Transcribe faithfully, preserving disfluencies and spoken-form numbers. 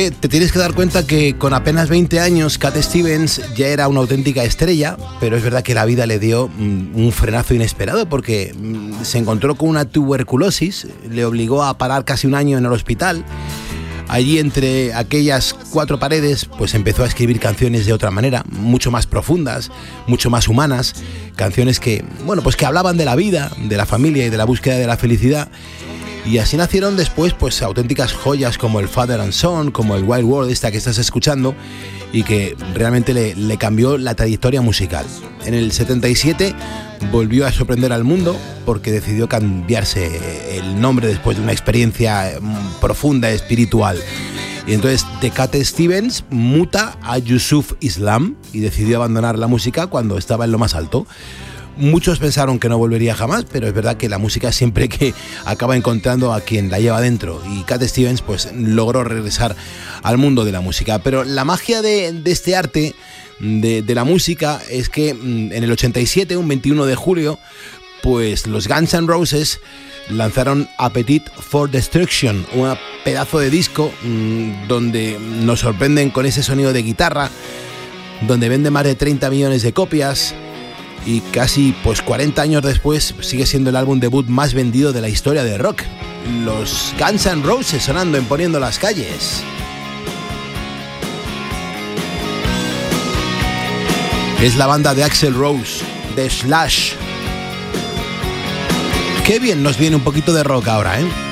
Te tienes que dar cuenta que con apenas veinte años Cat Stevens ya era una auténtica estrella, pero es verdad que la vida le dio mm, un frenazo inesperado porque mm, se encontró con una tuberculosis, le obligó a parar casi un año en el hospital. Allí, entre aquellas cuatro paredes, pues empezó a escribir canciones de otra manera, mucho más profundas, mucho más humanas, canciones que, bueno, pues que hablaban de la vida, de la familia y de la búsqueda de la felicidad. Y así nacieron después pues auténticas joyas como el Father and Son, como el Wild World, esta que estás escuchando, y que realmente le, le cambió la trayectoria musical. En el setenta y siete volvió a sorprender al mundo porque decidió cambiarse el nombre después de una experiencia profunda, espiritual. Y entonces de Cat Stevens muta a Yusuf Islam y decidió abandonar la música cuando estaba en lo más alto. Muchos pensaron que no volvería jamás, pero es verdad que la música siempre que acaba encontrando a quien la lleva dentro, y Cat Stevens pues logró regresar al mundo de la música. Pero la magia de, de este arte, de, de la música, es que en el ochenta y siete, un veintiuno de julio, pues los Guns N' Roses lanzaron Appetite for Destruction, un pedazo de disco mmm, donde nos sorprenden con ese sonido de guitarra, donde vende más de treinta millones de copias. Y casi pues cuarenta años después sigue siendo el álbum debut más vendido de la historia del rock. Los Guns N' Roses sonando en Poniendo las Calles. Es la banda de Axl Rose, de Slash. Qué bien nos viene un poquito de rock ahora, ¿eh?